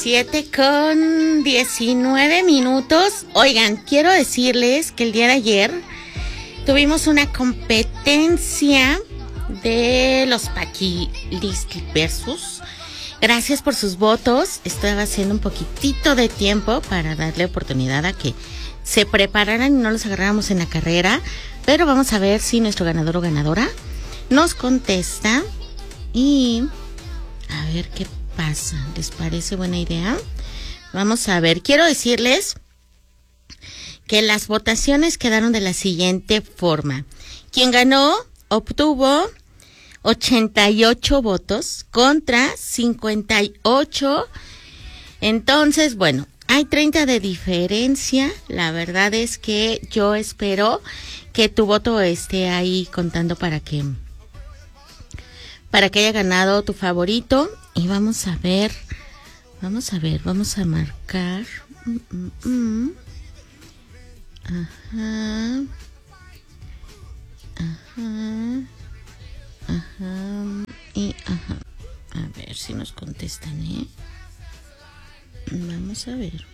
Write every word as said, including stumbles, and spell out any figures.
siete con diecinueve minutos. Oigan, quiero decirles que el día de ayer tuvimos una competencia de los Paquilistli versus. Gracias por sus votos. Estoy haciendo un poquitito de tiempo para darle oportunidad a que se prepararan y no los agarráramos en la carrera. Pero vamos a ver si nuestro ganador o ganadora nos contesta. Y a ver qué pasa. ¿Les parece buena idea? Vamos a ver. Quiero decirles que las votaciones quedaron de la siguiente forma. Quien ganó obtuvo ochenta y ocho votos contra cincuenta y ocho. Entonces, bueno, hay treinta de diferencia. La verdad es que yo espero que tu voto esté ahí contando para que para que haya ganado tu favorito. Y vamos a ver, vamos a ver, vamos a marcar. Mm, mm, mm. Ajá. Ajá. Ajá. Y ajá. A ver si nos contestan, ¿eh? Vamos a ver.